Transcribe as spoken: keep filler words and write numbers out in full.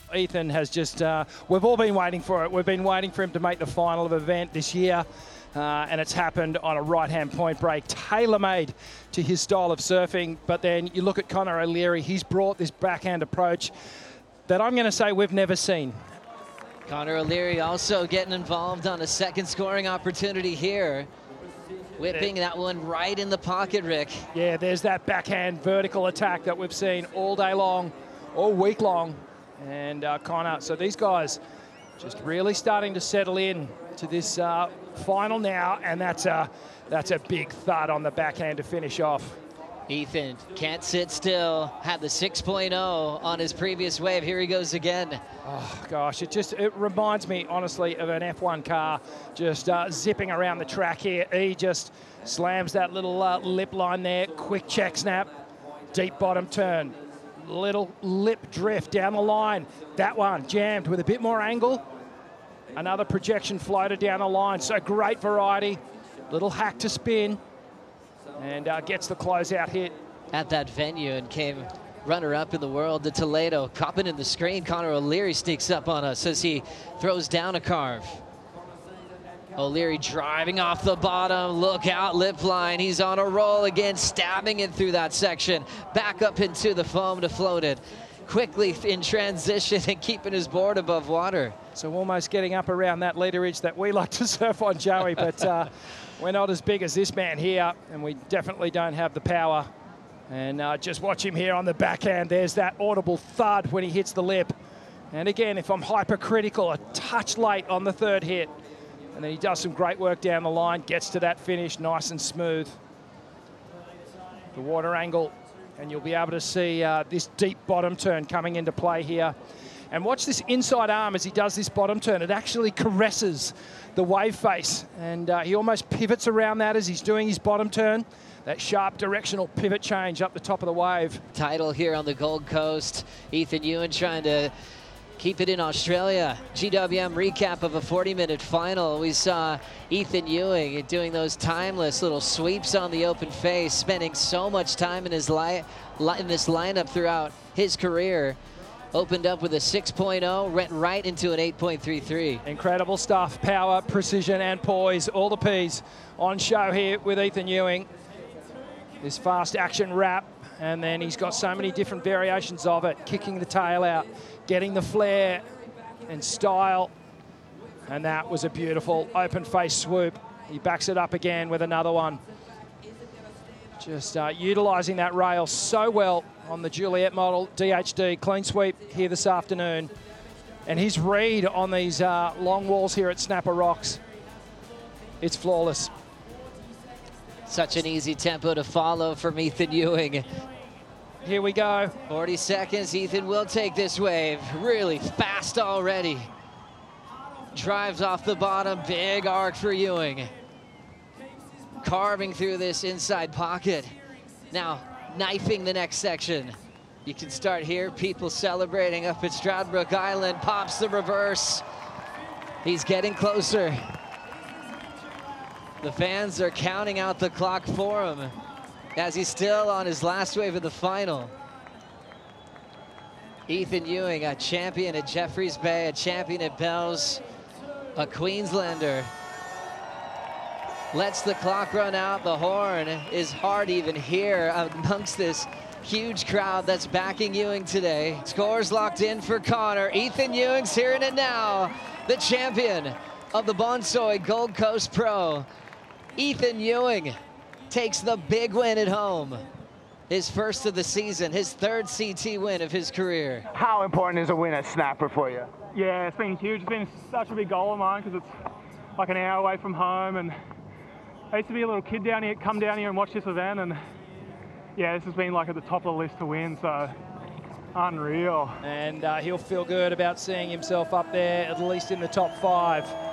Ethan has just, uh, we've all been waiting for it. We've been waiting for him to make the final of the event this year. Uh, and it's happened on a right-hand point break, tailor-made to his style of surfing. But then you look at Conor O'Leary, he's brought this backhand approach that I'm going to say we've never seen. Conor O'Leary also getting involved on a second scoring opportunity here. Whipping that one right in the pocket, Rick. Yeah, there's that backhand vertical attack that we've seen all day long, all week long. And uh, Conor, so these guys just really starting to settle in to this uh, final now, and that's a, that's a big thud on the backhand to finish off. Ethan can't sit still, had the six point oh on his previous wave. Here he goes again. Oh gosh, it just, it reminds me honestly of an F one car just uh, zipping around the track here. He just slams that little uh, lip line there, quick check snap, deep bottom turn, little lip drift down the line. That one jammed with a bit more angle. Another projection floater down the line, so great variety. Little hack to spin, and uh, gets the closeout hit. At that venue and came runner-up in the world to Toledo. Copping in the screen, Conor O'Leary sneaks up on us as he throws down a carve. O'Leary driving off the bottom, look out, lip line. He's on a roll again, stabbing it through that section. Back up into the foam to float it. Quickly in transition and keeping his board above water. So almost getting up around that leaderage that we like to surf on, Joey, but uh, we're not as big as this man here, and we definitely don't have the power. And uh, just watch him here on the backhand. There's that audible thud when he hits the lip. And again, if I'm hypercritical, a touch late on the third hit. And then he does some great work down the line, gets to that finish nice and smooth. The water angle, and you'll be able to see uh, this deep bottom turn coming into play here. And watch this inside arm as he does this bottom turn. It actually caresses the wave face, and uh, he almost pivots around that as he's doing his bottom turn. That sharp directional pivot change up the top of the wave. Title here on the Gold Coast. Ethan Ewan trying to keep it in Australia. G W M recap of a forty minute final. We saw Ethan Ewing doing those timeless little sweeps on the open face, spending so much time in his li li in this lineup throughout his career. Opened up with a six point oh, went right into an eight point three three. Incredible stuff, power, precision, and poise. All the P's on show here with Ethan Ewing. This fast action wrap, and then he's got so many different variations of it. Kicking the tail out, getting the flare and style. And that was a beautiful open face swoop. He backs it up again with another one. Just uh, utilizing that rail so well on the Juliet model, D H D, clean sweep here this afternoon. And his read on these uh, long walls here at Snapper Rocks, it's flawless. Such an easy tempo to follow from Ethan Ewing. Here we go. forty seconds, Ethan will take this wave. Really fast already. Drives off the bottom, big arc for Ewing. Carving through this inside pocket. Now, knifing the next section. You can start here, people celebrating up at Stradbroke Island, pops the reverse. He's getting closer. The fans are counting out the clock for him as he's still on his last wave of the final. Ethan Ewing, a champion at Jeffreys Bay, a champion at Bells, a Queenslander. Lets the clock run out. The horn is hard to even hear amongst this huge crowd that's backing Ewing today. Scores locked in for Conor. Ethan Ewing's hearing it now. The champion of the Bonsoy Gold Coast Pro. Ethan Ewing takes the big win at home. His first of the season, his third C T win of his career. How important is a win at Snapper for you? Yeah, it's been huge. It's been such a big goal of mine because it's like an hour away from home, and I used to be a little kid down here, come down here and watch this event, and yeah, this has been like at the top of the list to win, so unreal. And uh, he'll feel good about seeing himself up there, at least in the top five.